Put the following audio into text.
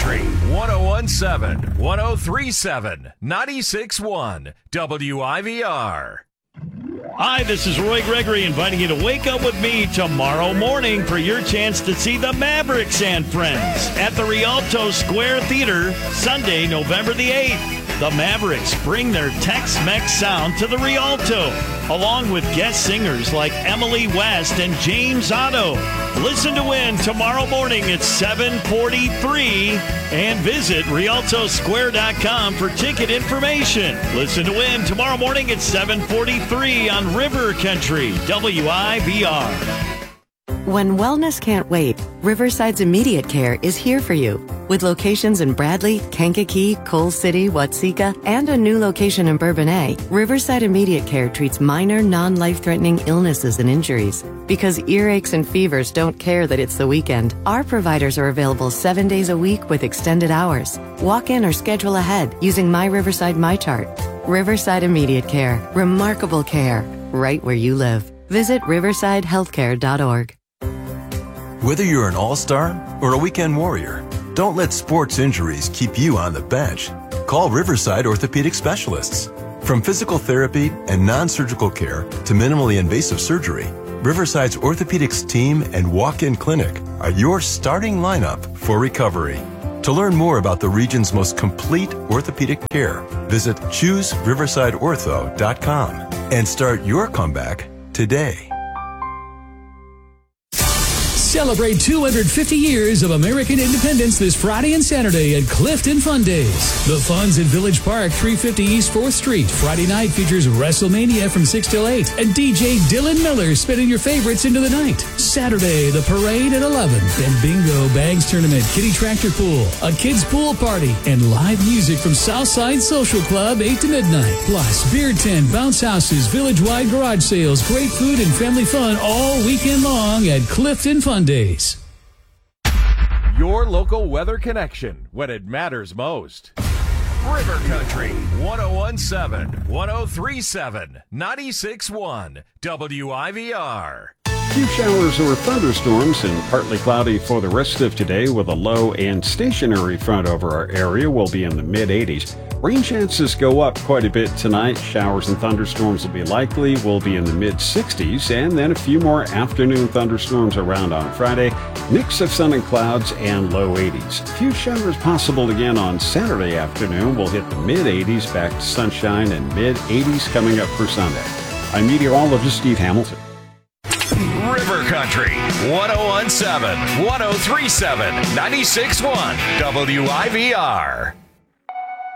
Country 1017, 1037, 96.1 WIVR. Hi, this is Roy Gregory inviting you to wake up with me tomorrow morning for your chance to see the Mavericks and Friends at the Rialto Square Theater, Sunday, November the 8th. The Mavericks bring their Tex-Mex sound to the Rialto, along with guest singers like Emily West and James Otto. Listen to win tomorrow morning at 7:43 and visit RialtoSquare.com for ticket information. Listen to win tomorrow morning at 7:43 on River Country, WIVR. When wellness can't wait, Riverside's Immediate Care is here for you. With locations in Bradley, Kankakee, Coal City, Watseka, and a new location in Bourbonnais, Riverside Immediate Care treats minor, non-life-threatening illnesses and injuries. Because earaches and fevers don't care that it's the weekend, our providers are available 7 days a week with extended hours. Walk in or schedule ahead using My Riverside MyChart. Riverside Immediate Care. Remarkable care. Right where you live. Visit riversidehealthcare.org. Whether you're an all-star or a weekend warrior, don't let sports injuries keep you on the bench. Call Riverside Orthopedic Specialists. From physical therapy and non-surgical care to minimally invasive surgery, Riverside's orthopedics team and walk-in clinic are your starting lineup for recovery. To learn more about the region's most complete orthopedic care, visit ChooseRiversideOrtho.com and start your comeback today. Celebrate 250 years of American independence this Friday and Saturday at Clifton Fun Days. The fun's at Village Park, 350 East 4th Street. Friday night features WrestleMania from 6 till 8 and DJ Dylan Miller spinning your favorites into the night. Saturday, the parade at 11 and bingo, bags tournament, kiddie tractor pool, a kids pool party, and live music from Southside Social Club 8 to midnight. Plus, beer tent, bounce houses, village-wide garage sales, great food, and family fun all weekend long at Clifton Fun Days. Your local weather connection when it matters most. River Country 1017, 1037, 96.1 WIVR. Few showers or thunderstorms and partly cloudy for the rest of today with a low and stationary front over our area. Will be in the mid-80s. Rain chances go up quite a bit tonight. Showers and thunderstorms will be likely. We'll be in the mid-60s, and then a few more afternoon thunderstorms around on Friday. Mix of sun and clouds and low 80s. A few showers possible again on Saturday afternoon. We'll hit the mid-80s, back to sunshine, and mid-80s coming up for Sunday. I'm meteorologist Steve Hamilton. River Country 1017, 1037, 96.1 WIVR.